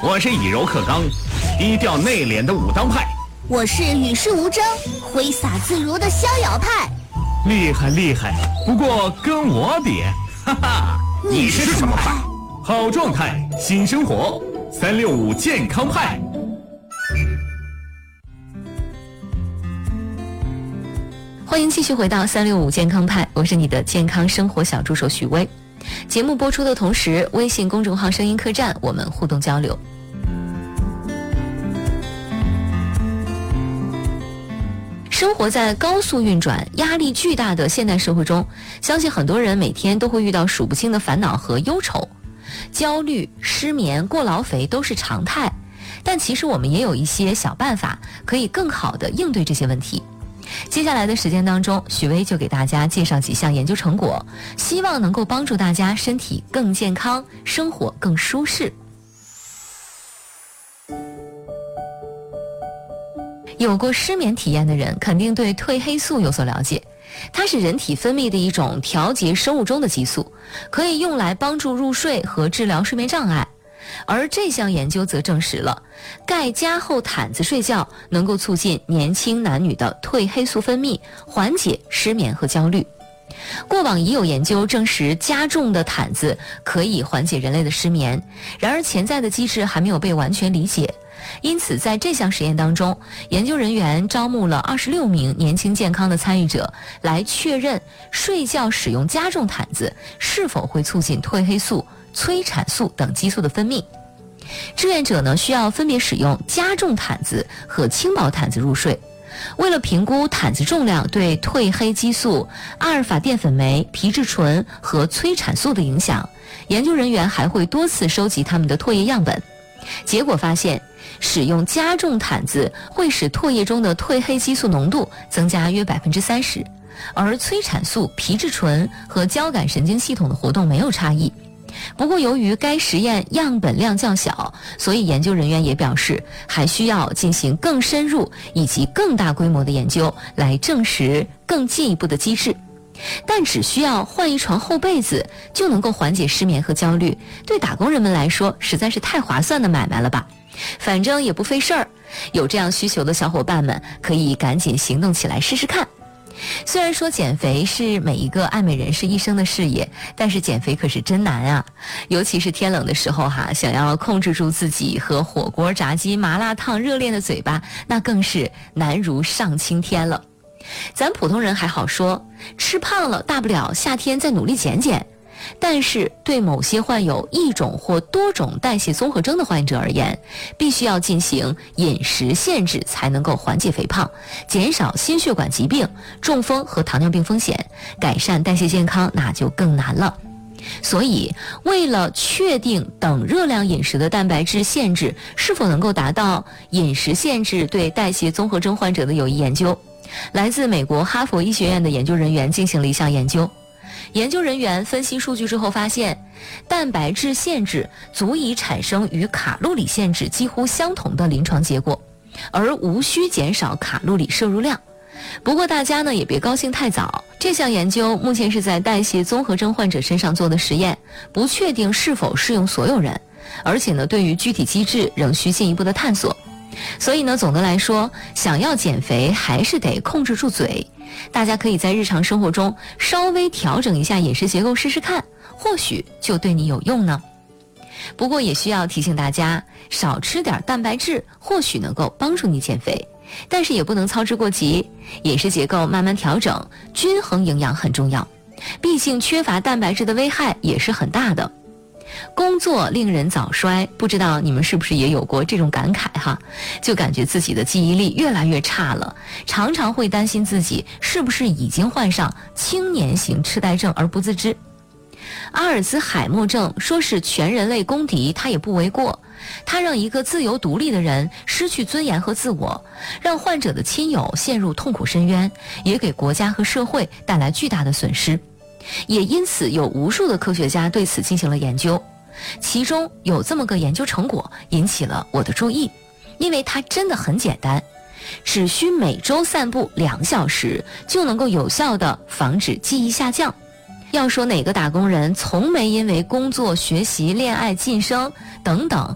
我是以柔克刚，低调内敛的武当派。 我是与世无争、挥洒自如的逍遥派。 厉害厉害，不过跟我比，哈哈， 你是什么派？ 好状态，新生活，365健康派。 欢迎继续回到365健康派，我是你的健康生活小助手许巍。节目播出的同时，微信公众号声音客栈我们互动交流。生活在高速运转、压力巨大的现代社会中，相信很多人每天都会遇到数不清的烦恼和忧愁，焦虑、失眠、过劳肥都是常态。但其实我们也有一些小办法，可以更好地应对这些问题。接下来的时间当中，许巍就给大家介绍几项研究成果，希望能够帮助大家身体更健康，生活更舒适。有过失眠体验的人肯定对褪黑素有所了解，它是人体分泌的一种调节生物钟的激素，可以用来帮助入睡和治疗睡眠障碍。而这项研究则证实了盖加厚毯子睡觉能够促进年轻男女的褪黑素分泌，缓解失眠和焦虑。过往已有研究证实加重的毯子可以缓解人类的失眠，然而潜在的机制还没有被完全理解。因此在这项实验当中，研究人员招募了26名年轻健康的参与者，来确认睡觉使用加重毯子是否会促进褪黑素、催产素等激素的分泌。志愿者呢需要分别使用加重毯子和轻薄毯子入睡。为了评估毯子重量对褪黑激素、阿尔法淀粉酶、皮质醇和催产素的影响，研究人员还会多次收集他们的唾液样本。结果发现，使用加重毯子会使唾液中的褪黑激素浓度增加约 30%， 而催产素、皮质醇和交感神经系统的活动没有差异。不过由于该实验样本量较小，所以研究人员也表示还需要进行更深入以及更大规模的研究来证实更进一步的机制。但只需要换一床厚被子就能够缓解失眠和焦虑，对打工人们来说实在是太划算的买卖了吧。反正也不费事儿，有这样需求的小伙伴们可以赶紧行动起来试试看。虽然说减肥是每一个爱美人士一生的事业，但是减肥可是真难啊，尤其是天冷的时候想要控制住自己和火锅、炸鸡、麻辣烫热恋的嘴巴，那更是难如上青天了。咱普通人还好说，吃胖了大不了夏天再努力减减，但是对某些患有一种或多种代谢综合征的患者而言，必须要进行饮食限制才能够缓解肥胖，减少心血管疾病、中风和糖尿病风险，改善代谢健康那就更难了。所以为了确定等热量饮食的蛋白质限制是否能够达到饮食限制对代谢综合征患者的有益研究，来自美国哈佛医学院的研究人员进行了一项研究。研究人员分析数据之后发现，蛋白质限制足以产生与卡路里限制几乎相同的临床结果，而无需减少卡路里摄入量。不过大家呢也别高兴太早，这项研究目前是在代谢综合征患者身上做的实验，不确定是否适用所有人，而且呢对于具体机制仍需进一步的探索。所以呢总的来说，想要减肥还是得控制住嘴，大家可以在日常生活中稍微调整一下饮食结构试试看，或许就对你有用呢。不过也需要提醒大家，少吃点蛋白质或许能够帮助你减肥，但是也不能操之过急，饮食结构慢慢调整，均衡营养很重要，毕竟缺乏蛋白质的危害也是很大的。工作令人早衰，不知道你们是不是也有过这种感慨就感觉自己的记忆力越来越差了，常常会担心自己是不是已经患上青年型痴呆症而不自知。阿尔兹海默症说是全人类公敌，它也不为过。它让一个自由独立的人失去尊严和自我，让患者的亲友陷入痛苦深渊，也给国家和社会带来巨大的损失。也因此有无数的科学家对此进行了研究，其中有这么个研究成果引起了我的注意，因为它真的很简单，只需每周散步2小时就能够有效地防止记忆下降。要说哪个打工人从没因为工作、学习、恋爱、晋升等等